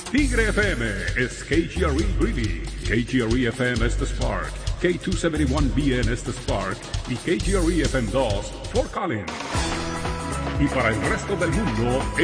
Tigre FM es KGRE Greeley, KGRE FM es The Spark, K271BN es The Spark y KGRE FM 2 Fort Collins. Y para el resto del mundo,